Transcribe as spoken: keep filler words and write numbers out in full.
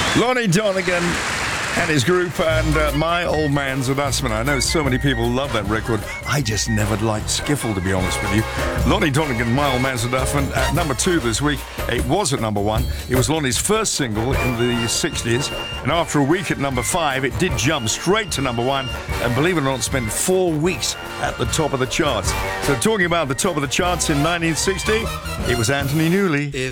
Lonnie Donegan and his group and uh, My Old Man's a Dustman. I know so many people love that record. I just never liked skiffle, to be honest with you. Lonnie Donegan, My Old Man's a Dustman, at number two this week. It was at number one. It was Lonnie's first single in the sixties. And after a week at number five, it did jump straight to number one. And believe it or not, spent four weeks at the top of the charts. So talking about the top of the charts in nineteen sixty, it was Anthony Newley.